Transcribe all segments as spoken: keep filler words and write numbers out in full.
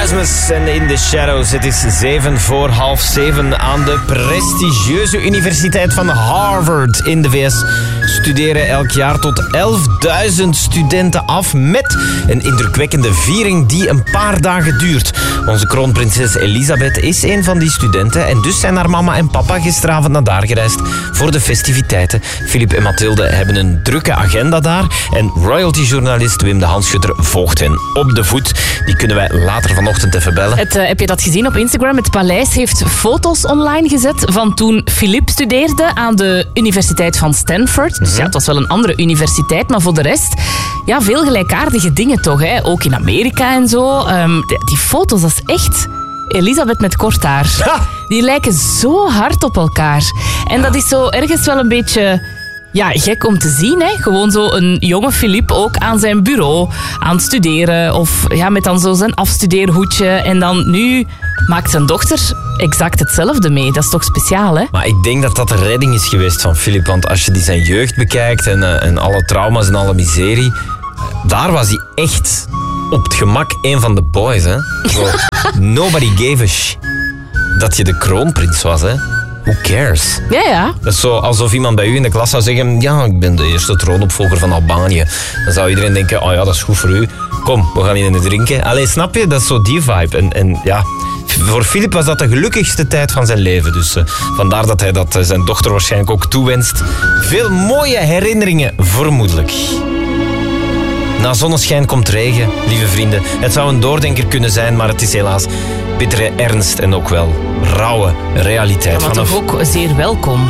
Erasmus en In the Shadows. Het is zeven voor half zeven. Aan de prestigieuze universiteit van Harvard in de V S studeren elk jaar tot elfduizend studenten af met een indrukwekkende viering die een paar dagen duurt. Onze kroonprinses Elisabeth is een van die studenten en dus zijn haar mama en papa gisteravond naar daar gereisd voor de festiviteiten. Filip en Mathilde hebben een drukke agenda daar en royalty-journalist Wim de Hanschutter volgt hen op de voet. Die kunnen wij later vanochtend even bellen. Het, uh, heb je dat gezien op Instagram? Het paleis heeft foto's online gezet van toen Filip studeerde aan de Universiteit van Stanford. Dus ja, het was wel een andere universiteit, maar voor de rest, ja, veel gelijkaardige dingen toch, hè? Ook in Amerika en zo. Um, die, die foto's, dat is echt Elisabeth met kort haar. Ha! Die lijken zo hard op elkaar. En ja. Dat is zo ergens wel een beetje... Ja, gek om te zien, hè. Gewoon zo een jonge Filip ook aan zijn bureau aan het studeren. Of ja, met dan zo zijn afstudeerhoedje. En dan nu maakt zijn dochter exact hetzelfde mee. Dat is toch speciaal, hè? Maar ik denk dat dat de redding is geweest van Filip. Want als je die zijn jeugd bekijkt en, uh, en alle trauma's en alle miserie... Daar was hij echt op het gemak een van de boys, hè. Zo, nobody gave a sh... dat je de kroonprins was, hè. Who cares? Ja, ja. Dat is zo alsof iemand bij u in de klas zou zeggen... Ja, ik ben de eerste troonopvolger van Albanië. Dan zou iedereen denken... Oh ja, dat is goed voor u. Kom, we gaan hier drinken. Allee, snap je? Dat is zo die vibe. En, en ja... Voor Filip was dat de gelukkigste tijd van zijn leven. Dus uh, vandaar dat hij dat uh, zijn dochter waarschijnlijk ook toewenst. Veel mooie herinneringen, vermoedelijk. Na zonneschijn komt regen, lieve vrienden. Het zou een doordenker kunnen zijn, maar het is helaas bittere ernst en ook wel rauwe realiteit. Maar toch ook zeer welkom.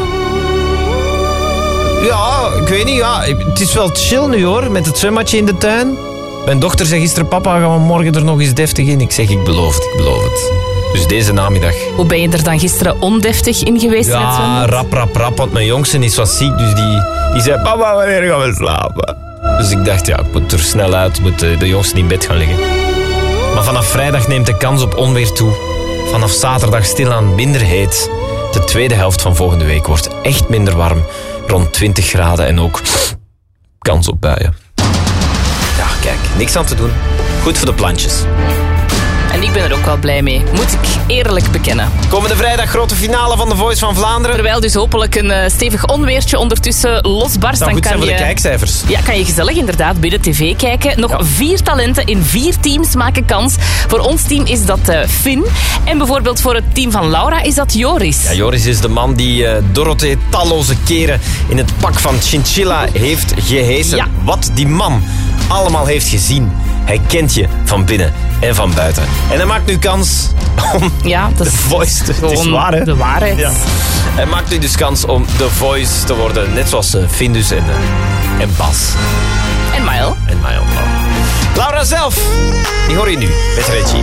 Ja, ik weet niet. Ja, het is wel chill nu, hoor, met het zwemmatje in de tuin. Mijn dochter zei gisteren, papa, gaan we morgen er nog eens deftig in? Ik zeg, ik beloof het, ik beloof het. Dus deze namiddag. Hoe ben je er dan gisteren ondeftig in geweest? Ja, met zwemmen? rap, rap, rap, want mijn jongste is wat ziek, dus die, die zei, papa, wanneer gaan we slapen? Dus ik dacht, ja, ik moet er snel uit, moet de, de jongste in bed gaan liggen. Maar vanaf vrijdag neemt de kans op onweer toe. Vanaf zaterdag stilaan minder heet. De tweede helft van volgende week wordt echt minder warm. Rond twintig graden en ook kans op buien. Ja, kijk, niks aan te doen. Goed voor de plantjes. En ik ben er ook wel blij mee, moet ik eerlijk bekennen. Komende vrijdag grote finale van The Voice van Vlaanderen. Terwijl dus hopelijk een uh, stevig onweertje ondertussen losbarst. Nou, dan goed kan zijn voor je, de kijkcijfers. Ja, kan je gezellig inderdaad binnen tv kijken. Nog ja. vier talenten in vier teams maken kans. Voor ons team is dat uh, Finn. En bijvoorbeeld voor het team van Laura is dat Joris. Ja, Joris is de man die uh, Dorothee talloze keren in het pak van Chinchilla heeft gehesen. Ja. Wat die man allemaal heeft gezien. Hij kent je van binnen en van buiten. En hij maakt nu kans om ja, dat is The Voice te worden. Het is waar, hè? De waarheid. Ja. Hij maakt nu dus kans om The Voice te worden. Net zoals uh, Findus en, uh, en Bas. En Maël. En Maël. Laura zelf, die hoor je nu met Reggie.